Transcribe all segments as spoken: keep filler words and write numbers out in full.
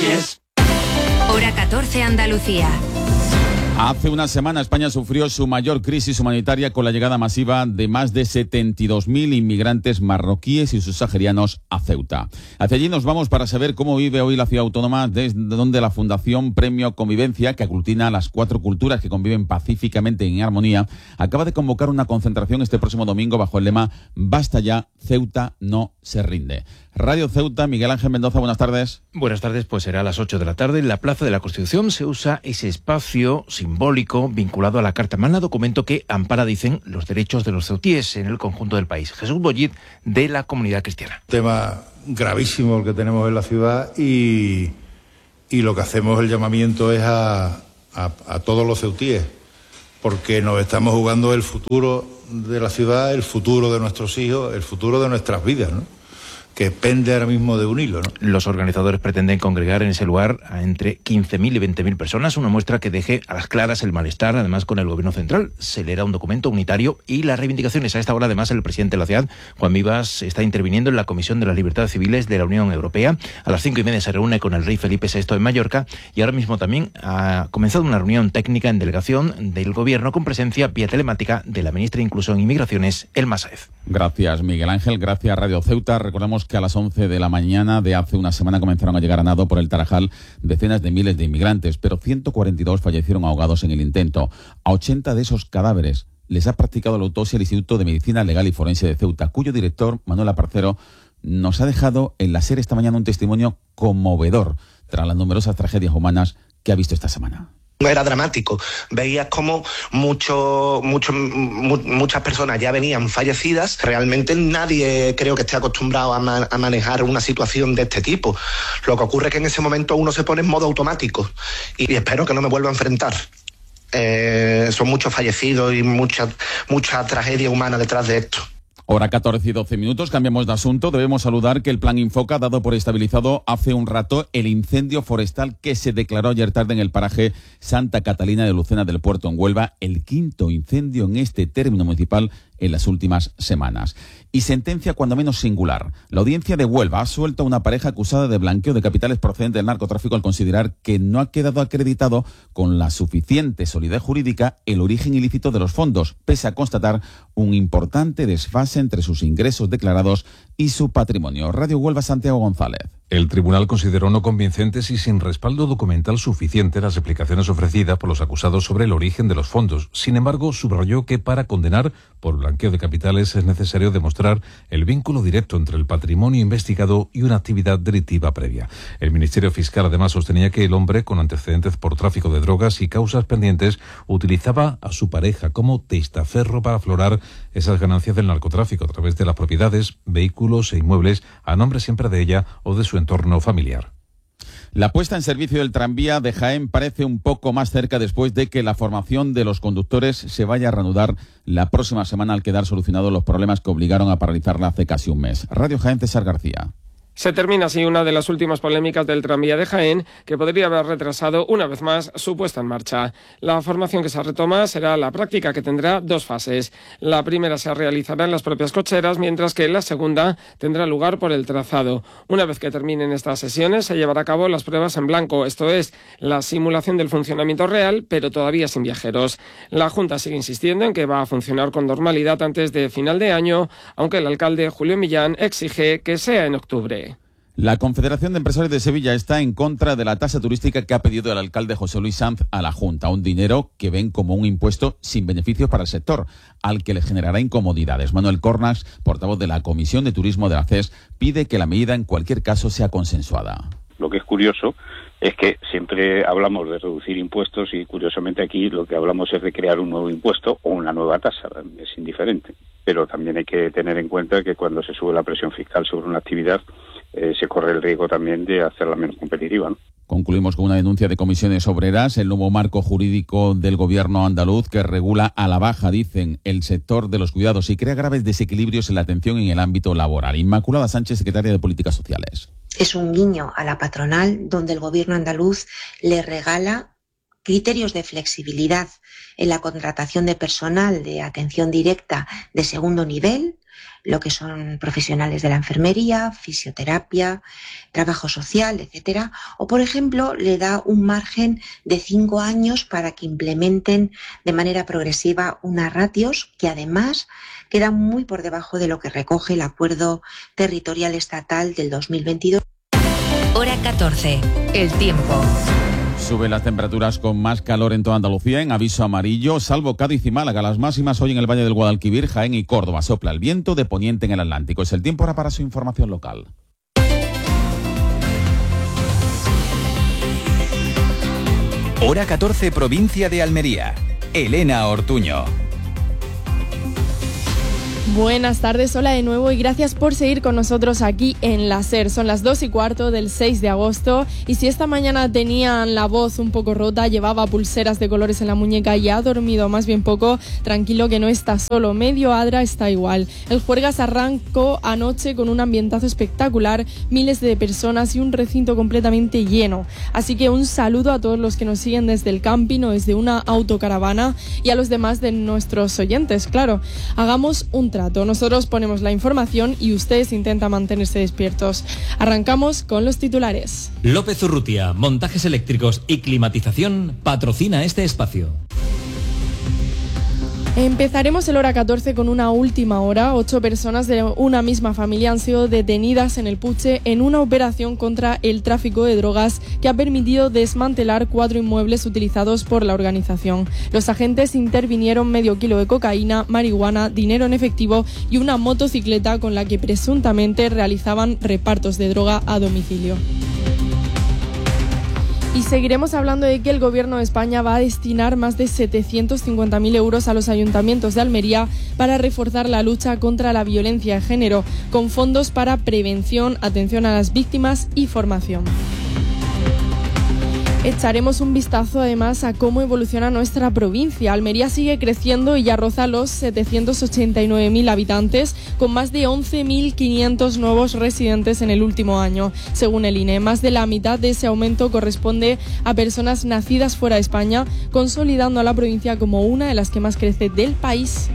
ríes. Hora catorce, Andalucía. Hace una semana España sufrió su mayor crisis humanitaria con la llegada masiva de más de setenta y dos mil inmigrantes marroquíes y subsaharianos a Ceuta. Hacia allí nos vamos para saber cómo vive hoy la ciudad autónoma, desde donde la Fundación Premio Convivencia, que aglutina a las cuatro culturas que conviven pacíficamente en armonía, acaba de convocar una concentración este próximo domingo bajo el lema «Basta ya, Ceuta no se rinde». Radio Ceuta, Miguel Ángel Mendoza, buenas tardes. Buenas tardes, pues será a las ocho de la tarde. En la Plaza de la Constitución se usa ese espacio simbólico vinculado a la Carta Magna, documento que ampara, dicen, los derechos de los ceutíes en el conjunto del país. Jesús Bollid, de la Comunidad Cristiana. Tema gravísimo el que tenemos en la ciudad y, y lo que hacemos, el llamamiento es a, a, a todos los ceutíes, porque nos estamos jugando el futuro de la ciudad, el futuro de nuestros hijos, el futuro de nuestras vidas, ¿no?, que pende ahora mismo de un hilo, ¿no? Los organizadores pretenden congregar en ese lugar a entre quince mil y veinte mil personas, una muestra que deje a las claras el malestar, además, con el gobierno central. Se leerá un documento unitario y las reivindicaciones. A esta hora, además, el presidente de la ciudad, Juan Vivas, está interviniendo en la Comisión de las Libertades Civiles de la Unión Europea. A las cinco y media se reúne con el rey Felipe sexto en Mallorca y ahora mismo también ha comenzado una reunión técnica en delegación del gobierno con presencia vía telemática de la ministra de Inclusión e Inmigraciones, Elma Sáez. Gracias, Miguel Ángel. Gracias, Radio Ceuta. Recordamos que a las once de la mañana de hace una semana comenzaron a llegar a nado por el Tarajal decenas de miles de inmigrantes, pero ciento cuarenta y dos fallecieron ahogados en el intento. A ochenta de esos cadáveres les ha practicado la autopsia el Instituto de Medicina Legal y Forense de Ceuta, cuyo director, Manuel Aparcero, nos ha dejado en la SER esta mañana un testimonio conmovedor tras las numerosas tragedias humanas que ha visto esta semana. Era dramático. Veías como mucho, mucho, mu muchas personas ya venían fallecidas. Realmente nadie creo que esté acostumbrado a, ma a manejar una situación de este tipo. Lo que ocurre es que en ese momento uno se pone en modo automático y, y espero que no me vuelva a enfrentar. Eh, son muchos fallecidos y mucha, mucha tragedia humana detrás de esto. Hora catorce y doce minutos, cambiamos de asunto. Debemos saludar que el Plan Infoca ha dado por estabilizado hace un rato el incendio forestal que se declaró ayer tarde en el paraje Santa Catalina de Lucena del Puerto, en Huelva, el quinto incendio en este término municipal en las últimas semanas. Y sentencia cuando menos singular. La audiencia de Huelva ha suelto a una pareja acusada de blanqueo de capitales procedente del narcotráfico al considerar que no ha quedado acreditado con la suficiente solidez jurídica el origen ilícito de los fondos, pese a constatar un importante desfase entre sus ingresos declarados y su patrimonio. Radio Huelva, Santiago González. El tribunal consideró no convincentes y sin respaldo documental suficiente las explicaciones ofrecidas por los acusados sobre el origen de los fondos. Sin embargo, subrayó que para condenar por blanqueo de capitales es necesario demostrar el vínculo directo entre el patrimonio investigado y una actividad delictiva previa. El Ministerio Fiscal además sostenía que el hombre, con antecedentes por tráfico de drogas y causas pendientes, utilizaba a su pareja como testaferro para aflorar esas ganancias del narcotráfico a través de las propiedades, vehículos e inmuebles a nombre siempre de ella o de su entorno familiar. La puesta en servicio del tranvía de Jaén parece un poco más cerca después de que la formación de los conductores se vaya a reanudar la próxima semana al quedar solucionados los problemas que obligaron a paralizarla hace casi un mes. Radio Jaén, César García. Se termina así una de las últimas polémicas del tranvía de Jaén, que podría haber retrasado una vez más su puesta en marcha. La formación que se retoma será la práctica, que tendrá dos fases. La primera se realizará en las propias cocheras, mientras que la segunda tendrá lugar por el trazado. Una vez que terminen estas sesiones, se llevará a cabo las pruebas en blanco, esto es, la simulación del funcionamiento real, pero todavía sin viajeros. La Junta sigue insistiendo en que va a funcionar con normalidad antes de final de año, aunque el alcalde Julio Millán exige que sea en octubre. La Confederación de Empresarios de Sevilla está en contra de la tasa turística que ha pedido el alcalde José Luis Sanz a la Junta, un dinero que ven como un impuesto sin beneficios para el sector, al que le generará incomodidades. Manuel Cornas, portavoz de la Comisión de Turismo de la C E S, pide que la medida en cualquier caso sea consensuada. Lo que es curioso es que siempre hablamos de reducir impuestos y curiosamente aquí lo que hablamos es de crear un nuevo impuesto o una nueva tasa, es indiferente. Pero también hay que tener en cuenta que cuando se sube la presión fiscal sobre una actividad, Eh, se corre el riesgo también de hacerla menos competitiva, ¿no? Concluimos con una denuncia de Comisiones Obreras, el nuevo marco jurídico del gobierno andaluz que regula a la baja, dicen, el sector de los cuidados y crea graves desequilibrios en la atención en el ámbito laboral. Inmaculada Sánchez, secretaria de Políticas Sociales. Es un guiño a la patronal donde el gobierno andaluz le regala criterios de flexibilidad en la contratación de personal de atención directa de segundo nivel, lo que son profesionales de la enfermería, fisioterapia, trabajo social, etcétera. O, por ejemplo, le da un margen de cinco años para que implementen de manera progresiva unas ratios que además quedan muy por debajo de lo que recoge el Acuerdo Territorial Estatal del dos mil veintidós. Hora catorce. El tiempo. Suben las temperaturas con más calor en toda Andalucía, en aviso amarillo, salvo Cádiz y Málaga. Las máximas hoy en el Valle del Guadalquivir, Jaén y Córdoba. Sopla el viento de poniente en el Atlántico. Es el tiempo ahora para su información local. Hora catorce, provincia de Almería. Elena Ortuño. Buenas tardes, hola de nuevo y gracias por seguir con nosotros aquí en la SER. Son las dos y cuarto del seis de agosto y si esta mañana tenían la voz un poco rota, llevaba pulseras de colores en la muñeca y ha dormido más bien poco, tranquilo que no está solo, medio Adra está igual. El Juergas arrancó anoche con un ambientazo espectacular, miles de personas y un recinto completamente lleno. Así que un saludo a todos los que nos siguen desde el camping o desde una autocaravana y a los demás de nuestros oyentes, claro. Hagamos un trato. Nosotros ponemos la información y ustedes intentan mantenerse despiertos. Arrancamos con los titulares. López Urrutia, montajes eléctricos y climatización, patrocina este espacio. Empezaremos el hora catorce con una última hora. Ocho personas de una misma familia han sido detenidas en el Puche en una operación contra el tráfico de drogas que ha permitido desmantelar cuatro inmuebles utilizados por la organización. Los agentes intervinieron medio kilo de cocaína, marihuana, dinero en efectivo y una motocicleta con la que presuntamente realizaban repartos de droga a domicilio. Y seguiremos hablando de que el Gobierno de España va a destinar más de setecientos cincuenta mil euros a los ayuntamientos de Almería para reforzar la lucha contra la violencia de género, con fondos para prevención, atención a las víctimas y formación. Echaremos un vistazo además a cómo evoluciona nuestra provincia. Almería sigue creciendo y ya roza los setecientos ochenta y nueve mil habitantes, con más de once mil quinientos nuevos residentes en el último año. Según el I N E, más de la mitad de ese aumento corresponde a personas nacidas fuera de España, consolidando a la provincia como una de las que más crece del país.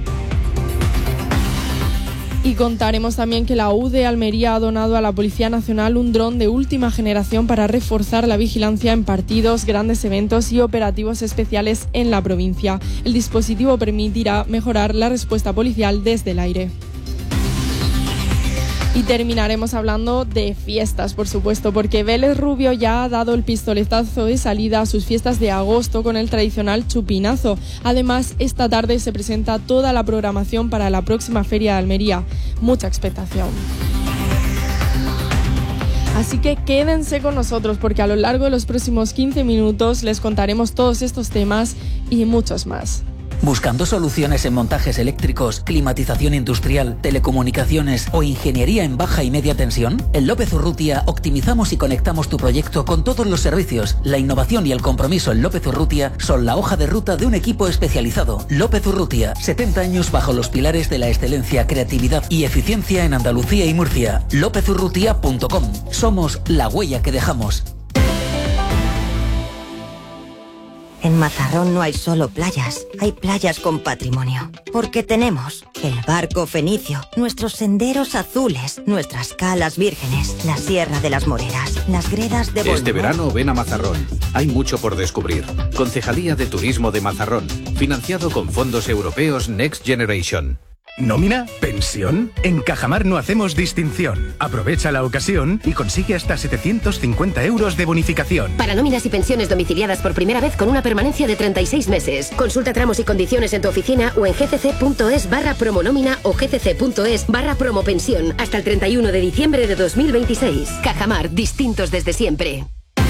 Y contaremos también que la U de Almería ha donado a la Policía Nacional un dron de última generación para reforzar la vigilancia en partidos, grandes eventos y operativos especiales en la provincia. El dispositivo permitirá mejorar la respuesta policial desde el aire. Y terminaremos hablando de fiestas, por supuesto, porque Vélez Rubio ya ha dado el pistoletazo de salida a sus fiestas de agosto con el tradicional chupinazo. Además, esta tarde se presenta toda la programación para la próxima Feria de Almería. Mucha expectación. Así que quédense con nosotros porque a lo largo de los próximos quince minutos les contaremos todos estos temas y muchos más. ¿Buscando soluciones en montajes eléctricos, climatización industrial, telecomunicaciones o ingeniería en baja y media tensión? En López Urrutia optimizamos y conectamos tu proyecto con todos los servicios. La innovación y el compromiso en López Urrutia son la hoja de ruta de un equipo especializado. López Urrutia, setenta años bajo los pilares de la excelencia, creatividad y eficiencia en Andalucía y Murcia. lópez urrutia punto com. Somos la huella que dejamos. En Mazarrón no hay solo playas, hay playas con patrimonio. Porque tenemos el barco fenicio, nuestros senderos azules, nuestras calas vírgenes, la Sierra de las Moreras, las gredas de Bolívar. Este verano ven a Mazarrón. Hay mucho por descubrir. Concejalía de Turismo de Mazarrón. Financiado con fondos europeos Next Generation. ¿Nómina? ¿Pensión? En Cajamar no hacemos distinción. Aprovecha la ocasión y consigue hasta setecientos cincuenta euros de bonificación. Para nóminas y pensiones domiciliadas por primera vez con una permanencia de treinta y seis meses. Consulta tramos y condiciones en tu oficina o en gcc.es barra promonómina o gcc.es barra promopensión hasta el treinta y uno de diciembre de dos mil veintiséis. Cajamar, distintos desde siempre.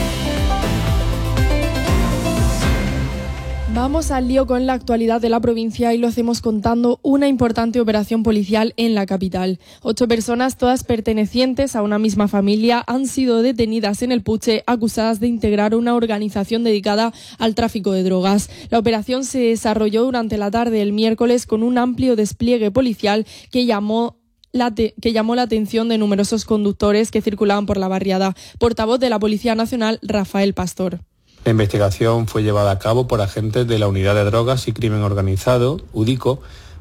Vamos al lío con la actualidad de la provincia y lo hacemos contando una importante operación policial en la capital. Ocho personas, todas pertenecientes a una misma familia, han sido detenidas en el Puche acusadas de integrar una organización dedicada al tráfico de drogas. La operación se desarrolló durante la tarde del miércoles con un amplio despliegue policial que llamó La te- que llamó la atención de numerosos conductores que circulaban por la barriada. Portavoz de la Policía Nacional, Rafael Pastor. La investigación fue llevada a cabo por agentes de la Unidad de Drogas y Crimen Organizado, UDICO,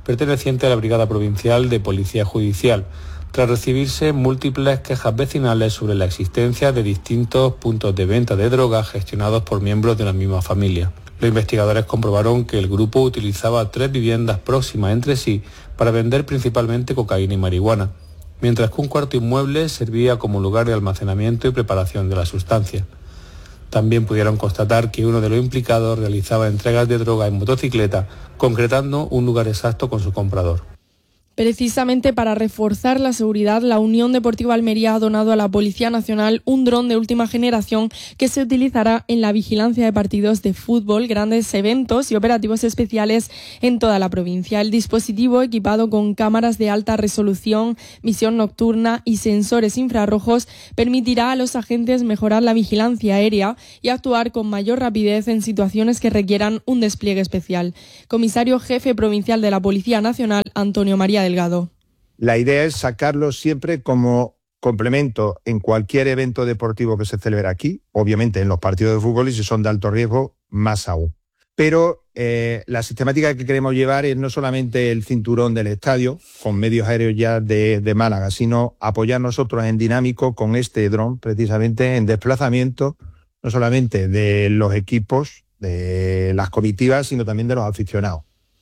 perteneciente a la Brigada Provincial de Policía Judicial, tras recibirse múltiples quejas vecinales sobre la existencia de distintos puntos de venta de drogas gestionados por miembros de la misma familia. Los investigadores comprobaron que el grupo utilizaba tres viviendas próximas entre sí para vender principalmente cocaína y marihuana, mientras que un cuarto inmueble servía como lugar de almacenamiento y preparación de la sustancia. También pudieron constatar que uno de los implicados realizaba entregas de droga en motocicleta, concretando un lugar exacto con su comprador. Precisamente para reforzar la seguridad, la Unión Deportiva Almería ha donado a la Policía Nacional un dron de última generación que se utilizará en la vigilancia de partidos de fútbol, grandes eventos y operativos especiales en toda la provincia. El dispositivo, equipado con cámaras de alta resolución, visión nocturna y sensores infrarrojos, permitirá a los agentes mejorar la vigilancia aérea y actuar con mayor rapidez en situaciones que requieran un despliegue especial. Comisario Jefe Provincial de la Policía Nacional, Antonio María Delgado. La idea es sacarlo siempre como complemento en cualquier evento deportivo que se celebre aquí, obviamente en los partidos de fútbol y si son de alto riesgo, más aún. Pero eh, la sistemática que queremos llevar es no solamente el cinturón del estadio, con medios aéreos ya de, de Málaga, sino apoyar nosotros en dinámico con este dron, precisamente en desplazamiento, no solamente de los equipos, de las comitivas, sino también de los aficionados.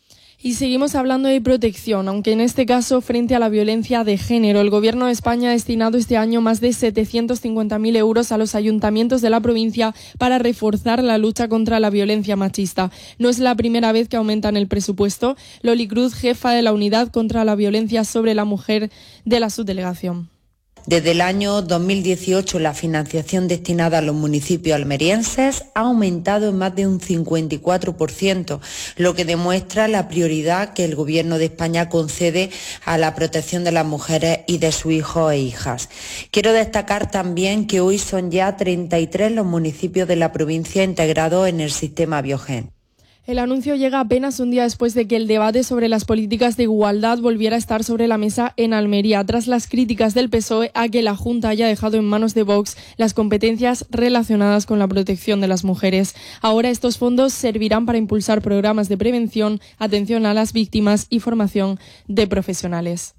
Y seguimos hablando de protección, aunque en este caso frente a la violencia de género. El Gobierno de España ha destinado este año más de setecientos cincuenta mil euros a los ayuntamientos de la provincia para reforzar la lucha contra la violencia machista. No es la primera vez que aumentan el presupuesto. Loli Cruz, jefa de la Unidad contra la Violencia sobre la Mujer de la subdelegación. Desde el año dos mil dieciocho, la financiación destinada a los municipios almerienses ha aumentado en más de un cincuenta y cuatro por ciento, lo que demuestra la prioridad que el Gobierno de España concede a la protección de las mujeres y de sus hijos e hijas. Quiero destacar también que hoy son ya treinta y tres los municipios de la provincia integrados en el sistema Biogen. El anuncio llega apenas un día después de que el debate sobre las políticas de igualdad volviera a estar sobre la mesa en Almería, tras las críticas del P S O E a que la Junta haya dejado en manos de Vox las competencias relacionadas con la protección de las mujeres. Ahora estos fondos servirán para impulsar programas de prevención, atención a las víctimas y formación de profesionales.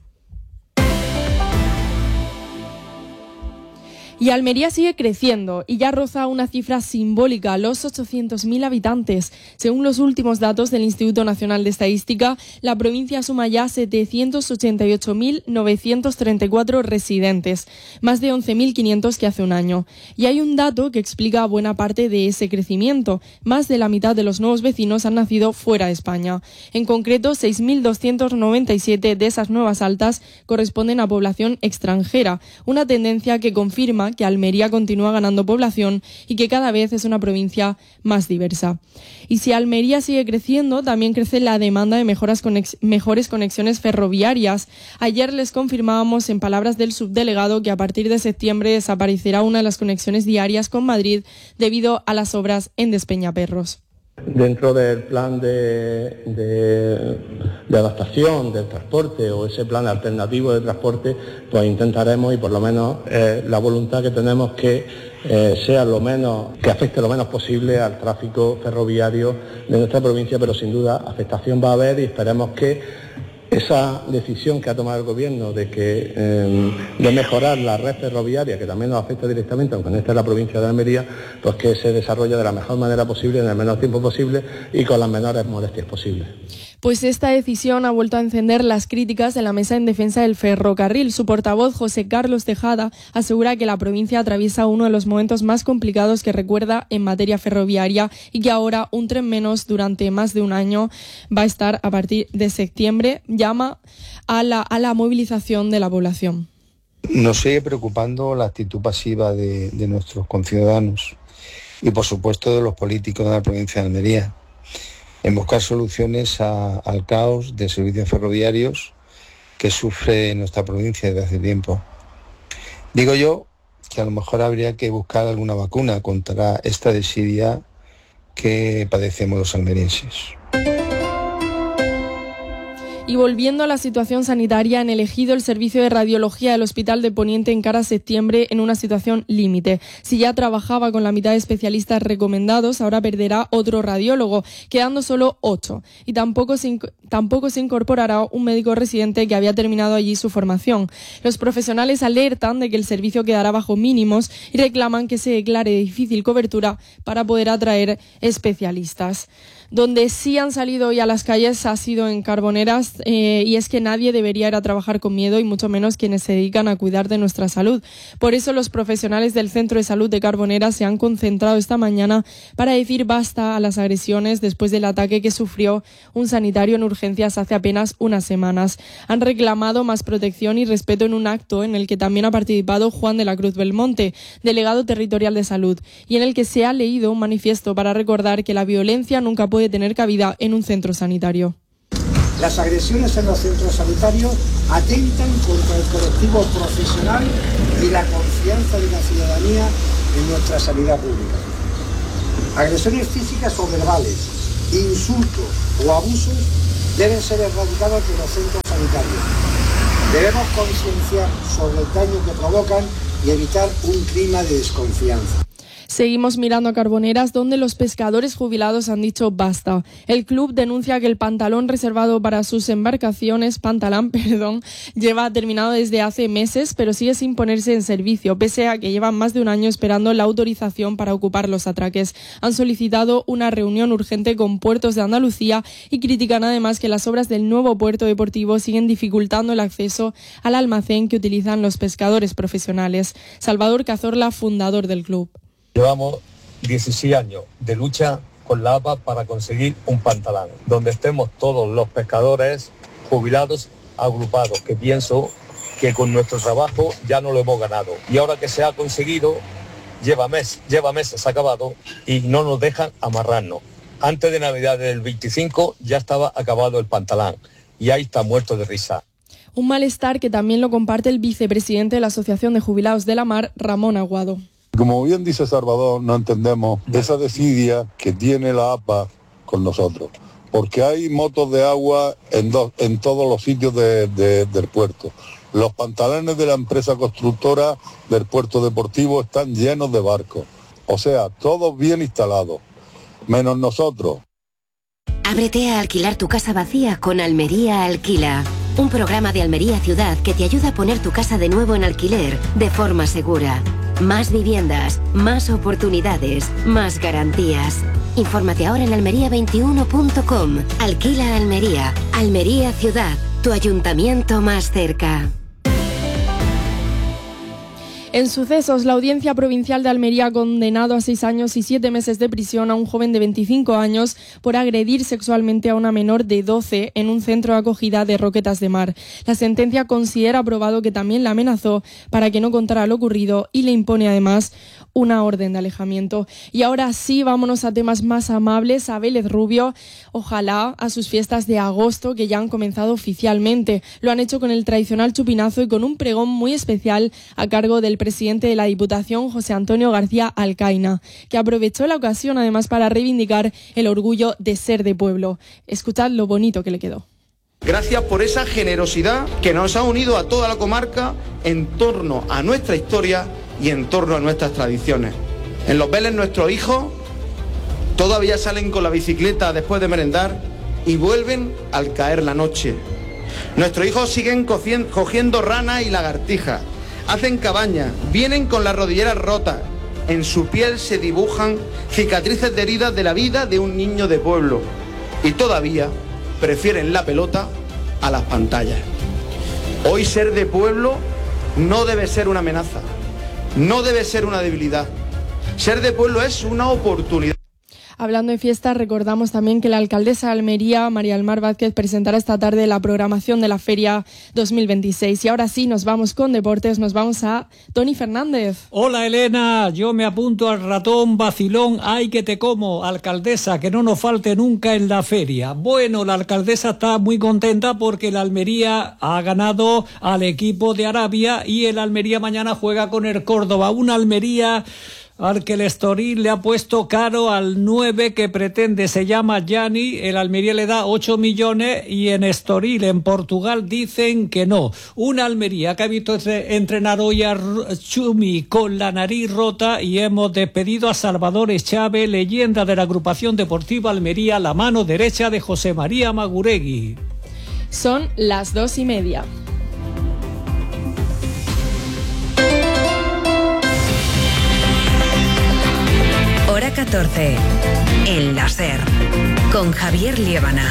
Y Almería sigue creciendo y ya roza una cifra simbólica, los ochocientos mil habitantes. Según los últimos datos del Instituto Nacional de Estadística, la provincia suma ya setecientos ochenta y ocho mil novecientos treinta y cuatro residentes, más de once mil quinientos que hace un año. Y hay un dato que explica buena parte de ese crecimiento. Más de la mitad de los nuevos vecinos han nacido fuera de España. En concreto, seis mil doscientos noventa y siete de esas nuevas altas corresponden a población extranjera, una tendencia que confirma que Almería continúa ganando población y que cada vez es una provincia más diversa. Y si Almería sigue creciendo, también crece la demanda de mejoras conex- mejores conexiones ferroviarias. Ayer les confirmábamos, en palabras del subdelegado, que a partir de septiembre desaparecerá una de las conexiones diarias con Madrid debido a las obras en Despeñaperros. Dentro del plan de, de, de adaptación del transporte o ese plan alternativo de transporte, pues intentaremos, y por lo menos eh, la voluntad que tenemos, que eh, sea lo menos, que afecte lo menos posible al tráfico ferroviario de nuestra provincia, pero sin duda afectación va a haber y esperemos que esa decisión que ha tomado el Gobierno de que eh, de mejorar la red ferroviaria, que también nos afecta directamente, aunque no esté en la provincia de Almería, pues que se desarrolle de la mejor manera posible, en el menor tiempo posible y con las menores molestias posibles. Pues esta decisión ha vuelto a encender las críticas de la Mesa en Defensa del Ferrocarril. Su portavoz, José Carlos Tejada, asegura que la provincia atraviesa uno de los momentos más complicados que recuerda en materia ferroviaria y que ahora un tren menos durante más de un año va a estar a partir de septiembre. Llama a la, a la movilización de la población. Nos sigue preocupando la actitud pasiva de, de nuestros conciudadanos y, por supuesto, de los políticos de la provincia de Almería, en buscar soluciones a, al caos de servicios ferroviarios que sufre nuestra provincia desde hace tiempo. Digo yo que a lo mejor habría que buscar alguna vacuna contra esta desidia que padecemos los almerienses. Y Y volviendo a la situación sanitaria, han elegido el servicio de radiología del Hospital de Poniente en cara a septiembre en una situación límite. Si ya trabajaba con la mitad de especialistas recomendados, ahora perderá otro radiólogo, quedando solo ocho. Y tampoco se, tampoco se incorporará un médico residente que había terminado allí su formación. Los profesionales alertan de que el servicio quedará bajo mínimos y reclaman que se declare de difícil cobertura para poder atraer especialistas. Donde sí han salido hoy a las calles ha sido en Carboneras eh, y es que nadie debería ir a trabajar con miedo y mucho menos quienes se dedican a cuidar de nuestra salud. Por eso los profesionales del Centro de Salud de Carboneras se han concentrado esta mañana para decir basta a las agresiones después del ataque que sufrió un sanitario en urgencias hace apenas unas semanas. Han reclamado más protección y respeto en un acto en el que también ha participado Juan de la Cruz Belmonte, delegado territorial de salud, y en el que se ha leído un manifiesto para recordar que la violencia nunca puede puede tener cabida en un centro sanitario. Las agresiones en los centros sanitarios atentan contra el colectivo profesional y la confianza de la ciudadanía en nuestra sanidad pública. Agresiones físicas o verbales, insultos o abusos deben ser erradicados de los centros sanitarios. Debemos concienciar sobre el daño que provocan y evitar un clima de desconfianza. Seguimos mirando a Carboneras, donde los pescadores jubilados han dicho basta. El club denuncia que el pantalón reservado para sus embarcaciones, pantalán, perdón, lleva terminado desde hace meses, pero sigue sin ponerse en servicio, pese a que llevan más de un año esperando la autorización para ocupar los atraques. Han solicitado una reunión urgente con Puertos de Andalucía y critican además que las obras del nuevo puerto deportivo siguen dificultando el acceso al almacén que utilizan los pescadores profesionales. Salvador Cazorla, fundador del club. Llevamos dieciséis años de lucha con la A P A para conseguir un pantalán, donde estemos todos los pescadores jubilados agrupados, que pienso que con nuestro trabajo ya no lo hemos ganado. Y ahora que se ha conseguido, lleva, mes, lleva meses acabado y no nos dejan amarrarnos. Antes de Navidad del veinticinco ya estaba acabado el pantalán y ahí está muerto de risa. Un malestar que también lo comparte el vicepresidente de la Asociación de Jubilados de la Mar, Ramón Aguado. Como bien dice Salvador, no entendemos esa desidia que tiene la A P A con nosotros, porque hay motos de agua en, do, en todos los sitios de, de, del puerto. Los pantalones de la empresa constructora del puerto deportivo están llenos de barcos, o sea, todos bien instalados, menos nosotros. Ábrete a alquilar tu casa vacía con Almería Alquila. Un programa de Almería Ciudad que te ayuda a poner tu casa de nuevo en alquiler de forma segura. Más viviendas, más oportunidades, más garantías. Infórmate ahora en almería veintiuno punto com. Alquila Almería. Almería Ciudad, tu ayuntamiento más cerca. En sucesos, la Audiencia Provincial de Almería ha condenado a seis años y siete meses de prisión a un joven de veinticinco años por agredir sexualmente a una menor de doce en un centro de acogida de Roquetas de Mar. La sentencia considera probado que también la amenazó para que no contara lo ocurrido y le impone además una orden de alejamiento. Y ahora sí, vámonos a temas más amables, a Vélez Rubio. Ojalá a sus fiestas de agosto, que ya han comenzado oficialmente. Lo han hecho con el tradicional chupinazo y con un pregón muy especial a cargo del presidente de la Diputación, José Antonio García Alcaina, que aprovechó la ocasión además para reivindicar el orgullo de ser de pueblo. Escuchad lo bonito que le quedó. Gracias por esa generosidad que nos ha unido a toda la comarca en torno a nuestra historia y en torno a nuestras tradiciones. En Los Vélez nuestros hijos todavía salen con la bicicleta después de merendar y vuelven al caer la noche. Nuestros hijos siguen cogiendo ranas y lagartijas, hacen cabañas, vienen con las rodilleras rotas, en su piel se dibujan cicatrices de heridas de la vida de un niño de pueblo y todavía prefieren la pelota a las pantallas. Hoy ser de pueblo no debe ser una amenaza, no debe ser una debilidad. Ser de pueblo es una oportunidad. Hablando de fiestas, recordamos también que la alcaldesa de Almería, María del Mar Vázquez, presentará esta tarde la programación de la Feria dos mil veintiséis. Y ahora sí, nos vamos con deportes, nos vamos a Tony Fernández. Hola Elena, yo me apunto al ratón vacilón, ay que te como, alcaldesa, que no nos falte nunca en la feria. Bueno, la alcaldesa está muy contenta porque la Almería ha ganado al equipo de Arabia y el Almería mañana juega con el Córdoba. Una Almería al que el Estoril le ha puesto caro al nueve que pretende, se llama Gianni, el Almería le da ocho millones y en Estoril, en Portugal, dicen que no. Una Almería que ha visto entrenar hoy a Chumi con la nariz rota y hemos despedido a Salvador Echave, leyenda de la agrupación deportiva Almería, la mano derecha de José María Maguregui. Son las dos y media. Hora catorce. El láser. Con Javier Liébana.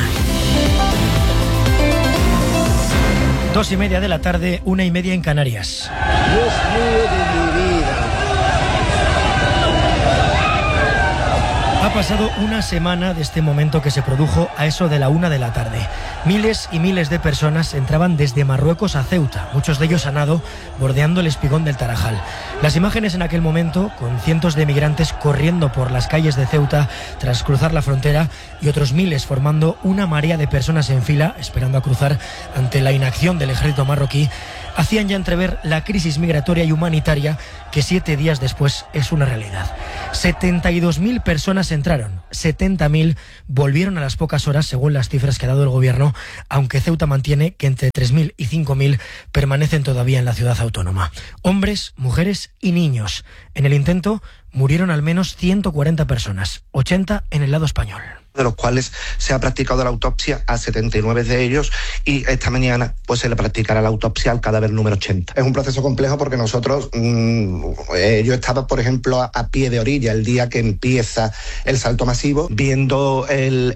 Dos y media de la tarde, una y media en Canarias. Dios mío de mi vida. Ha pasado una semana de este momento que se produjo a eso de la una de la tarde. Miles y miles de personas entraban desde Marruecos a Ceuta, muchos de ellos a nado, bordeando el espigón del Tarajal. Las imágenes en aquel momento, con cientos de migrantes corriendo por las calles de Ceuta tras cruzar la frontera y otros miles formando una marea de personas en fila, esperando a cruzar ante la inacción del ejército marroquí, hacían ya entrever la crisis migratoria y humanitaria que siete días después es una realidad. setenta y dos mil personas entraron, setenta mil volvieron a las pocas horas según las cifras que ha dado el gobierno, aunque Ceuta mantiene que entre tres mil y cinco mil permanecen todavía en la ciudad autónoma. Hombres, mujeres y niños. En el intento murieron al menos ciento cuarenta personas, ochenta en el lado español, de los cuales se ha practicado la autopsia a setenta y nueve de ellos y esta mañana pues se le practicará la autopsia al cadáver número ochenta. Es un proceso complejo porque nosotros, mmm, eh, yo estaba por ejemplo a, a pie de orilla el día que empieza el salto masivo, viendo el,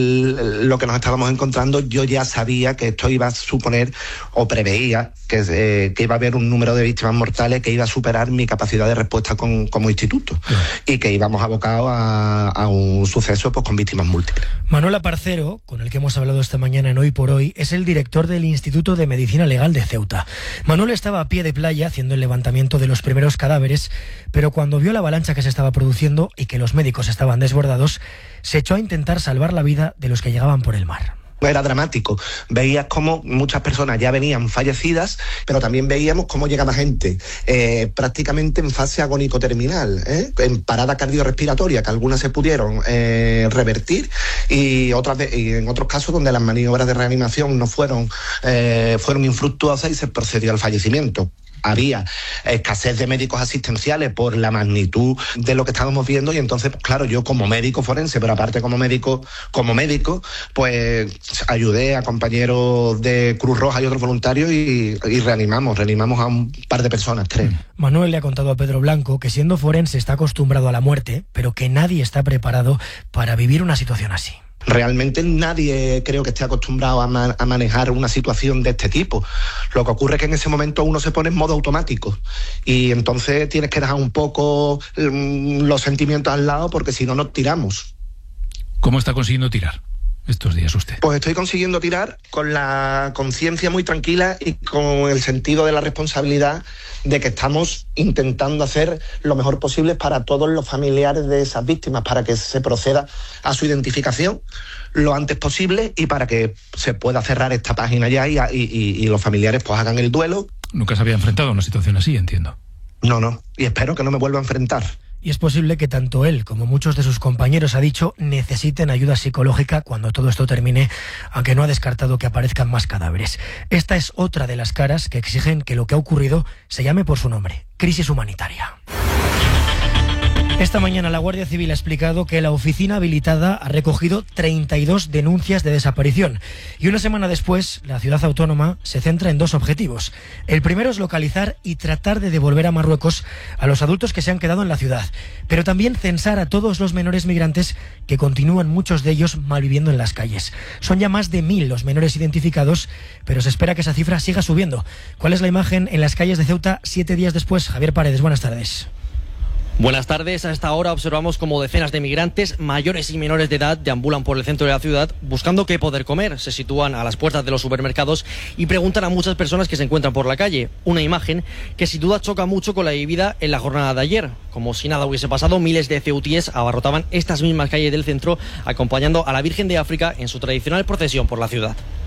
el, lo que nos estábamos encontrando, yo ya sabía que esto iba a suponer o preveía que, eh, que iba a haber un número de víctimas mortales que iba a superar mi capacidad de respuesta con, como instituto y que íbamos abocados a, a un suceso pues con víctimas múltiples. Manuel Aparcero, con el que hemos hablado esta mañana en Hoy por Hoy, es el director del Instituto de Medicina Legal de Ceuta. Manuel estaba a pie de playa haciendo el levantamiento de los primeros cadáveres, pero cuando vio la avalancha que se estaba produciendo y que los médicos estaban desbordados, se echó a intentar salvar la vida de los que llegaban por el mar. Era dramático. Veías cómo muchas personas ya venían fallecidas, pero también veíamos cómo llegaba gente eh, prácticamente en fase agónico-terminal, ¿eh? en parada cardiorrespiratoria, que algunas se pudieron eh, revertir y otras de, y en otros casos donde las maniobras de reanimación no fueron, eh, fueron infructuosas y se procedió al fallecimiento. Había escasez de médicos asistenciales por la magnitud de lo que estábamos viendo y entonces, pues, claro, yo como médico forense, pero aparte como médico, como médico, pues ayudé a compañeros de Cruz Roja y otros voluntarios y, y reanimamos, reanimamos a un par de personas, tres. Manuel le ha contado a Pedro Blanco que siendo forense está acostumbrado a la muerte, pero que nadie está preparado para vivir una situación así. Realmente nadie creo que esté acostumbrado a, man, a manejar una situación de este tipo. Lo que ocurre es que en ese momento uno se pone en modo automático y entonces tienes que dejar un poco um, los sentimientos al lado porque si no nos tiramos. ¿Cómo está consiguiendo tirar estos días usted? Pues estoy consiguiendo tirar con la conciencia muy tranquila y con el sentido de la responsabilidad de que estamos intentando hacer lo mejor posible para todos los familiares de esas víctimas, para que se proceda a su identificación lo antes posible y para que se pueda cerrar esta página ya y, y, y los familiares pues hagan el duelo. Nunca se había enfrentado a una situación así, entiendo. No, no, y espero que no me vuelva a enfrentar. Y es posible que tanto él como muchos de sus compañeros, ha dicho, necesiten ayuda psicológica cuando todo esto termine, aunque no ha descartado que aparezcan más cadáveres. Esta es otra de las caras que exigen que lo que ha ocurrido se llame por su nombre: crisis humanitaria. Esta mañana la Guardia Civil ha explicado que la oficina habilitada ha recogido treinta y dos denuncias de desaparición y una semana después la ciudad autónoma se centra en dos objetivos. El primero es localizar y tratar de devolver a Marruecos a los adultos que se han quedado en la ciudad, pero también censar a todos los menores migrantes que continúan, muchos de ellos, malviviendo en las calles. Son ya más de mil los menores identificados, pero se espera que esa cifra siga subiendo. ¿Cuál es la imagen en las calles de Ceuta siete días después? Javier Paredes, buenas tardes. Buenas tardes. A esta hora observamos como decenas de migrantes mayores y menores de edad deambulan por el centro de la ciudad buscando qué poder comer. Se sitúan a las puertas de los supermercados y preguntan a muchas personas que se encuentran por la calle. Una imagen que sin duda choca mucho con la vivida en la jornada de ayer. Como si nada hubiese pasado, miles de ceutíes abarrotaban estas mismas calles del centro acompañando a la Virgen de África en su tradicional procesión por la ciudad.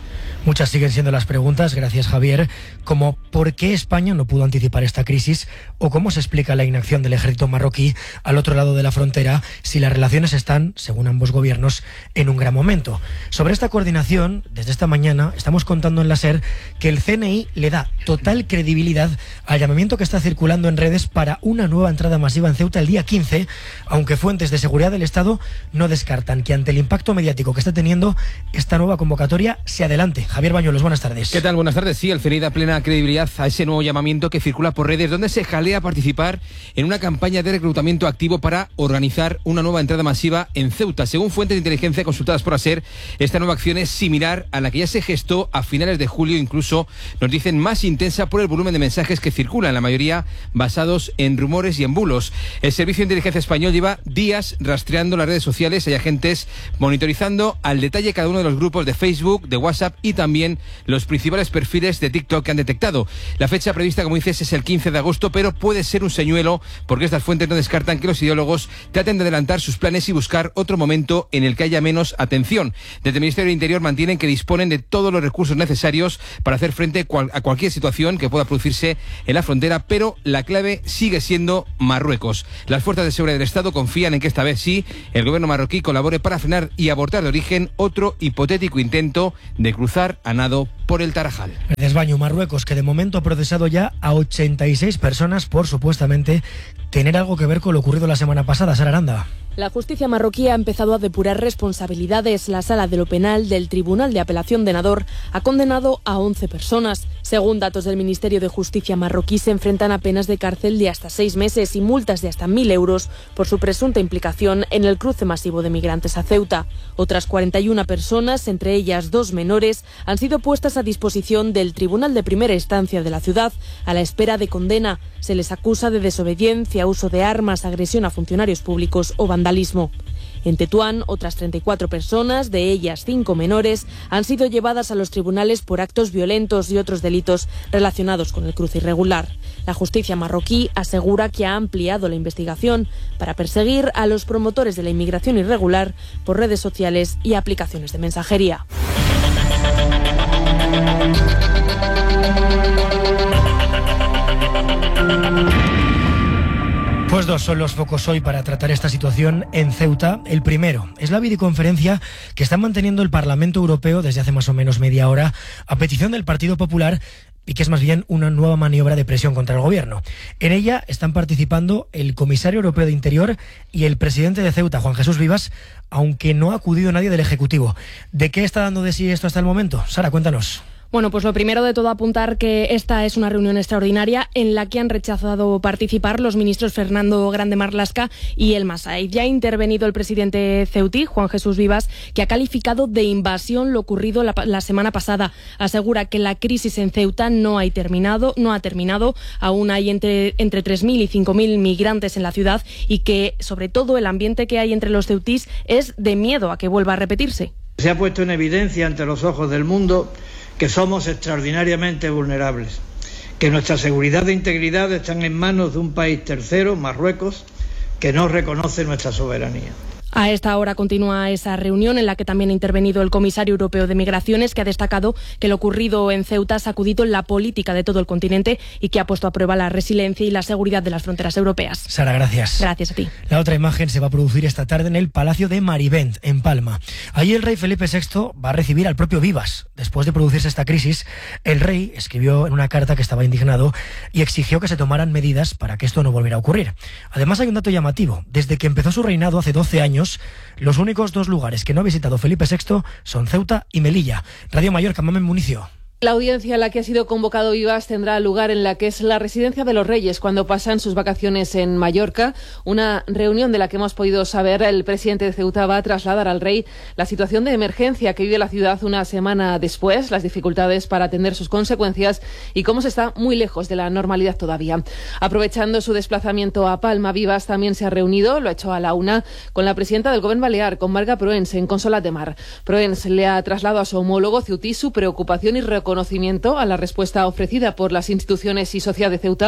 Muchas siguen siendo las preguntas, gracias Javier, como ¿por qué España no pudo anticipar esta crisis? O ¿cómo se explica la inacción del ejército marroquí al otro lado de la frontera si las relaciones están, según ambos gobiernos, en un gran momento? Sobre esta coordinación, desde esta mañana estamos contando en la SER que el C N I le da total credibilidad al llamamiento que está circulando en redes para una nueva entrada masiva en Ceuta el día quince, aunque fuentes de seguridad del Estado no descartan que ante el impacto mediático que está teniendo esta nueva convocatoria se adelante. Javier Bañuelos, buenas tardes. ¿Qué tal? Buenas tardes. Sí, el C N I da plena credibilidad a ese nuevo llamamiento que circula por redes, donde se jalea participar en una campaña de reclutamiento activo para organizar una nueva entrada masiva en Ceuta. Según fuentes de inteligencia consultadas por ASER, esta nueva acción es similar a la que ya se gestó a finales de julio, incluso nos dicen más intensa por el volumen de mensajes que circulan, la mayoría basados en rumores y en bulos. El Servicio de Inteligencia Español lleva días rastreando las redes sociales, hay agentes monitorizando al detalle cada uno de los grupos de Facebook, de WhatsApp y también los principales perfiles de TikTok que han detectado. La fecha prevista, como dices, es el quince de agosto, pero puede ser un señuelo porque estas fuentes no descartan que los ideólogos traten de adelantar sus planes y buscar otro momento en el que haya menos atención. Desde el Ministerio del Interior mantienen que disponen de todos los recursos necesarios para hacer frente a cualquier situación que pueda producirse en la frontera, pero la clave sigue siendo Marruecos. Las fuerzas de seguridad del Estado confían en que esta vez sí el gobierno marroquí colabore para frenar y abortar de origen otro hipotético intento de cruzar a nado por el Tarajal. Desbaño, Marruecos, que de momento ha procesado ya a ochenta y seis personas por supuestamente tener algo que ver con lo ocurrido la semana pasada. Sara Aranda. La justicia marroquí ha empezado a depurar responsabilidades. La Sala de lo Penal del Tribunal de Apelación de Nador ha condenado a once personas. Según datos del Ministerio de Justicia marroquí, se enfrentan a penas de cárcel de hasta seis meses y multas de hasta mil euros por su presunta implicación en el cruce masivo de migrantes a Ceuta. Otras cuarenta y una personas, entre ellas dos menores, han sido puestas a disposición del Tribunal de Primera Instancia de la ciudad a la espera de condena. Se les acusa de desobediencia, uso de armas, agresión a funcionarios públicos o vandalismo. En Tetuán, otras treinta y cuatro personas, de ellas cinco menores, han sido llevadas a los tribunales por actos violentos y otros delitos relacionados con el cruce irregular. La justicia marroquí asegura que ha ampliado la investigación para perseguir a los promotores de la inmigración irregular por redes sociales y aplicaciones de mensajería. Pues dos son los focos hoy para tratar esta situación en Ceuta. El primero es la videoconferencia que está manteniendo el Parlamento Europeo desde hace más o menos media hora a petición del Partido Popular y que es más bien una nueva maniobra de presión contra el gobierno. En ella están participando el comisario europeo de Interior y el presidente de Ceuta, Juan Jesús Vivas, aunque no ha acudido nadie del Ejecutivo. ¿De qué está dando de sí esto hasta el momento? Sara, cuéntanos. Bueno, pues lo primero de todo apuntar que esta es una reunión extraordinaria en la que han rechazado participar los ministros Fernando Grande Marlaska y El Massaid. Ya ha intervenido el presidente ceutí, Juan Jesús Vivas, que ha calificado de invasión lo ocurrido la, la semana pasada. Asegura que la crisis en Ceuta no ha terminado, no ha terminado. Aún hay entre, entre tres mil y cinco mil migrantes en la ciudad y que, sobre todo, el ambiente que hay entre los ceutís es de miedo a que vuelva a repetirse. Se ha puesto en evidencia ante los ojos del mundo que somos extraordinariamente vulnerables, que nuestra seguridad e integridad están en manos de un país tercero, Marruecos, que no reconoce nuestra soberanía. A esta hora continúa esa reunión en la que también ha intervenido el comisario europeo de Migraciones, que ha destacado que lo ocurrido en Ceuta ha sacudido la política de todo el continente y que ha puesto a prueba la resiliencia y la seguridad de las fronteras europeas. Sara, gracias. Gracias a ti. La otra imagen se va a producir esta tarde en el Palacio de Marivent, en Palma. Allí el rey Felipe sexto va a recibir al propio Vivas. Después de producirse esta crisis, el rey escribió en una carta que estaba indignado y exigió que se tomaran medidas para que esto no volviera a ocurrir. Además, hay un dato llamativo. Desde que empezó su reinado hace doce años, los únicos dos lugares que no ha visitado Felipe sexto son Ceuta y Melilla. Radio Mallorca, Mamen Municio. La audiencia a la que ha sido convocado Vivas tendrá lugar en la que es la residencia de los Reyes cuando pasan sus vacaciones en Mallorca. Una reunión de la que hemos podido saber el presidente de Ceuta va a trasladar al rey la situación de emergencia que vive la ciudad una semana después, las dificultades para atender sus consecuencias y cómo se está muy lejos de la normalidad todavía. Aprovechando su desplazamiento a Palma, Vivas también se ha reunido, lo ha hecho a la una, con la presidenta del Gobierno Balear, con Marga Proens, en Consolat de Mar. Proens le ha trasladado a su homólogo ceutí su preocupación y reconocimiento a la respuesta ofrecida por las instituciones y sociedad de Ceuta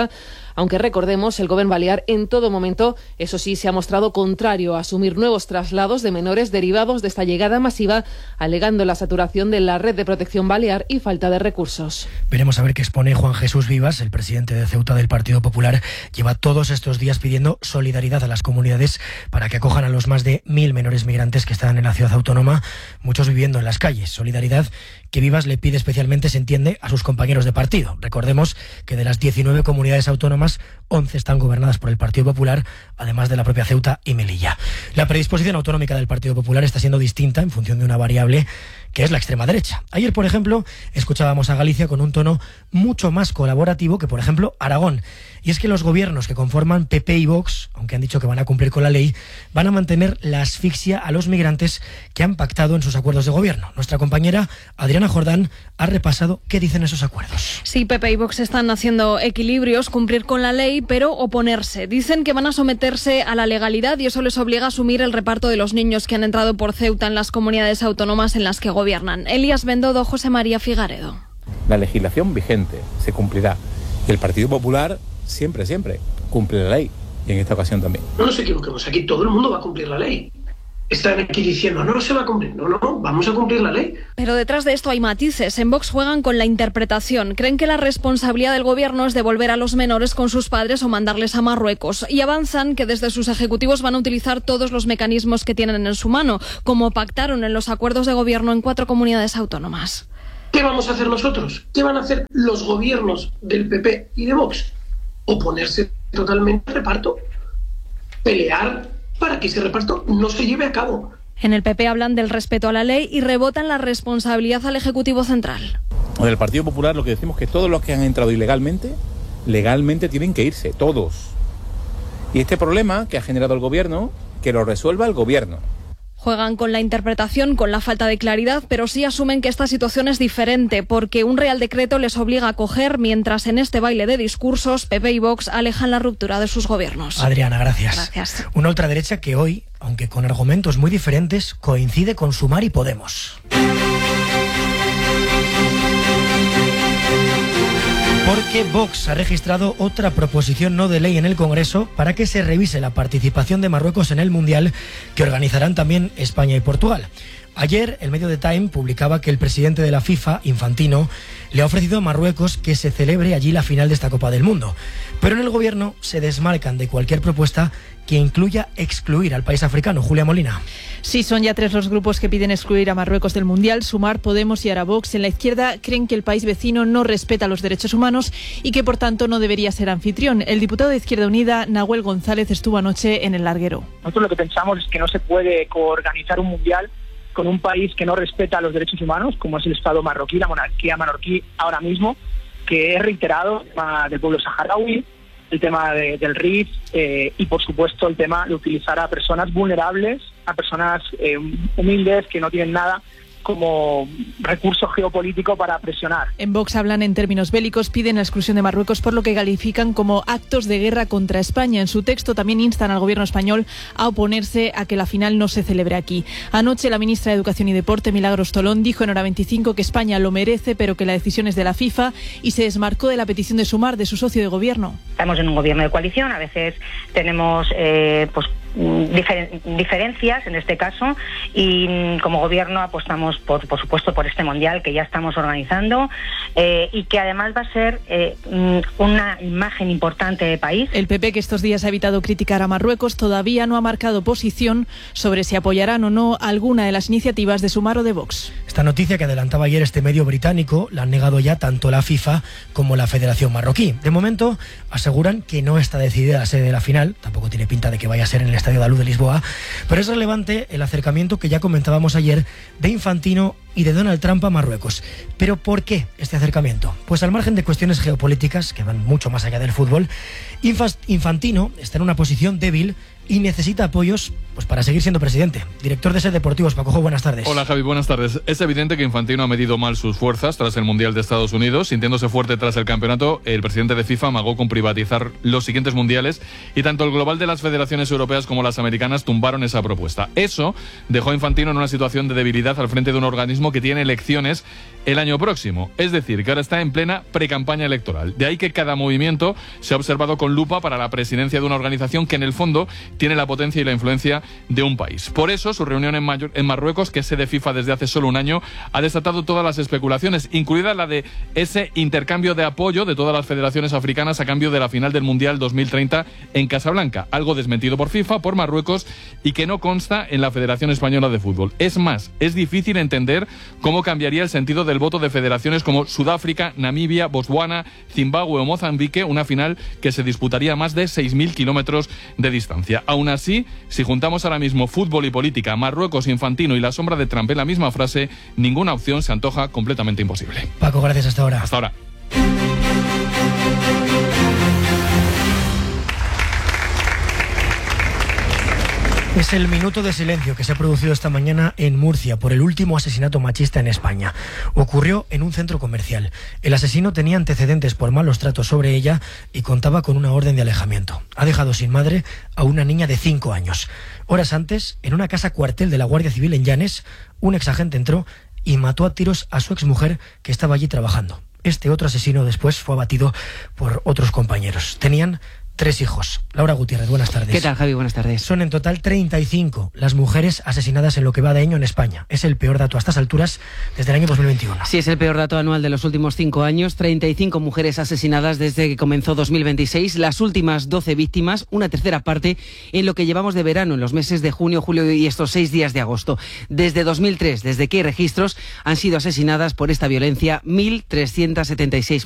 aunque recordemos, el Gobierno balear en todo momento, eso sí, se ha mostrado contrario a asumir nuevos traslados de menores derivados de esta llegada masiva, alegando la saturación de la red de protección balear y falta de recursos. Veremos a ver qué expone Juan Jesús Vivas, el presidente de Ceuta del Partido Popular. Lleva todos estos días pidiendo solidaridad a las comunidades para que acojan a los más de mil menores migrantes que están en la ciudad autónoma, muchos viviendo en las calles. Solidaridad que Vivas le pide especialmente, se entiende, a sus compañeros de partido. Recordemos que de las diecinueve comunidades autónomas, once están gobernadas por el Partido Popular, además de la propia Ceuta y Melilla. La predisposición autonómica del Partido Popular está siendo distinta en función de una variable que es la extrema derecha. Ayer, por ejemplo, escuchábamos a Galicia con un tono mucho más colaborativo que, por ejemplo, Aragón. Y es que los gobiernos que conforman P P y Vox, aunque han dicho que van a cumplir con la ley, van a mantener la asfixia a los migrantes que han pactado en sus acuerdos de gobierno. Nuestra compañera Adriana Jordán ha repasado qué dicen esos acuerdos. Sí, P P y Vox están haciendo equilibrios, cumplir con la ley, pero oponerse. Dicen que van a someterse a la legalidad y eso les obliga a asumir el reparto de los niños que han entrado por Ceuta en las comunidades autónomas en las que gobiernan. Elías Bendodo, José María Figaredo. La legislación vigente se cumplirá y el Partido Popular siempre, siempre cumple la ley, y en esta ocasión también. No nos equivoquemos, aquí todo el mundo va a cumplir la ley. Están aquí diciendo, no, no se va a cumplir, no, no, vamos a cumplir la ley. Pero detrás de esto hay matices. En Vox juegan con la interpretación. Creen que la responsabilidad del gobierno es devolver a los menores con sus padres o mandarles a Marruecos. Y avanzan que desde sus ejecutivos van a utilizar todos los mecanismos que tienen en su mano, como pactaron en los acuerdos de gobierno en cuatro comunidades autónomas. ¿Qué vamos a hacer nosotros? ¿Qué van a hacer los gobiernos del P P y de Vox? Oponerse totalmente al reparto, pelear para que ese reparto no se lleve a cabo. En el P P hablan del respeto a la ley y rebotan la responsabilidad al Ejecutivo Central. En el Partido Popular lo que decimos es que todos los que han entrado ilegalmente, legalmente tienen que irse, todos. Y este problema que ha generado el gobierno, que lo resuelva el gobierno. Juegan con la interpretación, con la falta de claridad, pero sí asumen que esta situación es diferente, porque un Real Decreto les obliga a coger, mientras en este baile de discursos, P P y Vox alejan la ruptura de sus gobiernos. Adriana, gracias. Gracias. Una ultraderecha que hoy, aunque con argumentos muy diferentes, coincide con Sumar y Podemos. Porque Vox ha registrado otra proposición no de ley en el Congreso para que se revise la participación de Marruecos en el Mundial, que organizarán también España y Portugal. Ayer, el medio The Time publicaba que el presidente de la FIFA, Infantino, le ha ofrecido a Marruecos que se celebre allí la final de esta Copa del Mundo. Pero en el gobierno se desmarcan de cualquier propuesta que incluya excluir al país africano. Julia Molina. Sí, son ya tres los grupos que piden excluir a Marruecos del Mundial: Sumar, Podemos y ahora Vox. En la izquierda creen que el país vecino no respeta los derechos humanos y que por tanto no debería ser anfitrión. El diputado de Izquierda Unida, Nahuel González, estuvo anoche en el larguero. Nosotros lo que pensamos es que no se puede coorganizar un Mundial con un país que no respeta los derechos humanos, como es el Estado marroquí, la monarquía marroquí ahora mismo, que es reiterado el tema del pueblo saharaui, el tema de, del R I F eh, y, por supuesto, el tema de utilizar a personas vulnerables, a personas eh, humildes que no tienen nada como recurso geopolítico para presionar. En Vox hablan en términos bélicos, piden la exclusión de Marruecos por lo que califican como actos de guerra contra España. En su texto también instan al gobierno español a oponerse a que la final no se celebre aquí. Anoche la ministra de Educación y Deporte, Milagros Tolón, dijo en Hora veinticinco que España lo merece, pero que la decisión es de la FIFA, y se desmarcó de la petición de Sumar, de su socio de gobierno. Estamos en un gobierno de coalición, a veces tenemos eh, pues Difer- diferencias en este caso, y como gobierno apostamos por, por supuesto por este mundial que ya estamos organizando eh, y que además va a ser eh, una imagen importante de país. El P P, que estos días ha evitado criticar a Marruecos, todavía no ha marcado posición sobre si apoyarán o no alguna de las iniciativas de Sumar o de Vox. Esta noticia que adelantaba ayer este medio británico la han negado ya tanto la FIFA como la Federación Marroquí. De momento aseguran que no está decidida la sede de la final, tampoco tiene pinta de que vaya a ser en el Estadio de la Luz de Lisboa, pero es relevante el acercamiento que ya comentábamos ayer de Infantino y de Donald Trump a Marruecos. ¿Pero por qué este acercamiento? Pues al margen de cuestiones geopolíticas que van mucho más allá del fútbol, Infantino está en una posición débil y necesita apoyos pues para seguir siendo presidente. Director de S E R Deportivos, Paco, buenas tardes. Hola Javi, buenas tardes. Es evidente que Infantino ha medido mal sus fuerzas tras el Mundial de Estados Unidos. Sintiéndose fuerte tras el campeonato, el presidente de FIFA amagó con privatizar los siguientes mundiales y tanto el global de las federaciones europeas como las americanas tumbaron esa propuesta. Eso dejó a Infantino en una situación de debilidad al frente de un organismo que tiene elecciones el año próximo. Es decir, que ahora está en plena precampaña electoral. De ahí que cada movimiento se ha observado con lupa para la presidencia de una organización que en el fondo tiene la potencia y la influencia de un país. Por eso, su reunión en, Mayor- en Marruecos, que es sede FIFA desde hace solo un año, ha desatado todas las especulaciones, incluida la de ese intercambio de apoyo de todas las federaciones africanas a cambio de la final del Mundial dos mil treinta en Casablanca, algo desmentido por FIFA, por Marruecos y que no consta en la Federación Española de Fútbol. Es más, es difícil entender cómo cambiaría el sentido del voto de federaciones como Sudáfrica, Namibia, Botswana, Zimbabue o Mozambique, una final que se disputaría a más de seis mil kilómetros de distancia. Aún así, si juntamos ahora mismo fútbol y política, Marruecos, Infantino y la sombra de Trump en la misma frase, ninguna opción se antoja completamente imposible. Paco, gracias, hasta ahora. Hasta ahora. Es el minuto de silencio que se ha producido esta mañana en Murcia por el último asesinato machista en España. Ocurrió en un centro comercial. El asesino tenía antecedentes por malos tratos sobre ella y contaba con una orden de alejamiento. Ha dejado sin madre a una niña de cinco años. Horas antes, en una casa cuartel de la Guardia Civil en Llanes, un exagente entró y mató a tiros a su exmujer que estaba allí trabajando. Este otro asesino después fue abatido por otros compañeros. Tenían tres hijos. Laura Gutiérrez, buenas tardes. ¿Qué tal, Javi? Buenas tardes. Son en total treinta y cinco las mujeres asesinadas en lo que va de año en España. Es el peor dato a estas alturas desde el año dos mil veintiuno. Sí, es el peor dato anual de los últimos cinco años. treinta y cinco mujeres asesinadas desde que comenzó dos mil veintiséis. Las últimas doce víctimas, una tercera parte en lo que llevamos de verano, en los meses de junio, julio y estos seis días de agosto. Desde dos mil tres, desde que hay registros, han sido asesinadas por esta violencia mil trescientas setenta y seis